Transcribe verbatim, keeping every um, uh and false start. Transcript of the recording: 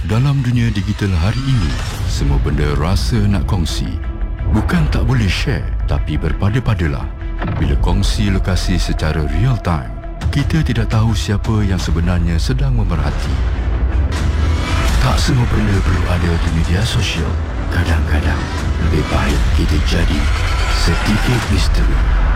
Dalam dunia digital hari ini, semua benda rasa nak kongsi. Bukan tak boleh share, tapi berpada-padalah. Bila kongsi lokasi secara real time, kita tidak tahu siapa yang sebenarnya sedang memerhati. Tak semua benda perlu ada di media sosial. Kadang-kadang, lebih baik kita jadi sedikit misteri.